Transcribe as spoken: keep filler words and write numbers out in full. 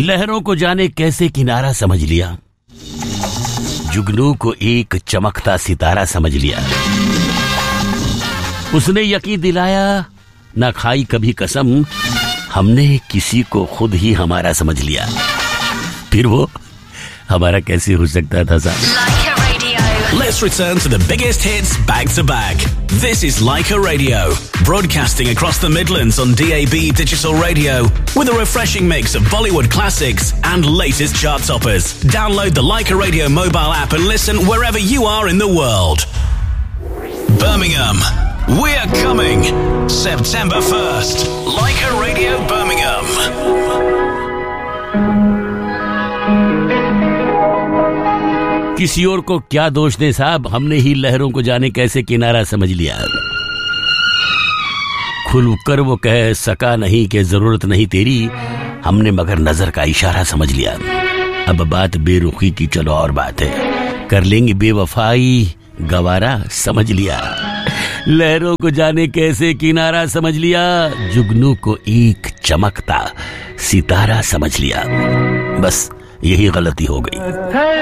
लहरों को जाने कैसे किनारा समझ लिया, जुगनू को एक चमकता सितारा समझ लिया। उसने यकीन दिलाया, ना खाई कभी कसम, हमने किसी को खुद ही हमारा समझ लिया। फिर वो हमारा कैसे हो सकता था साहब? Let's return to the biggest hits back to back. This is Leica Radio, broadcasting across the Midlands on D A B digital radio with a refreshing mix of Bollywood classics and latest chart toppers. Download the Leica Radio mobile app and listen wherever you are in the world. Birmingham, we're coming. September first, Leica Radio Birmingham. किसी और को क्या दोष दे साहब, हमने ही लहरों को जाने कैसे किनारा समझ लिया। खुल कर वो कह सका नहीं कि जरूरत नहीं तेरी, हमने मगर नजर का इशारा समझ लिया। अब बात बेरुखी की चलो और बात है, कर लेंगे बेवफाई गवारा समझ लिया। लहरों को जाने कैसे किनारा समझ लिया, जुगनू को एक चमकता सितारा समझ लिया। बस यही गलती हो गई।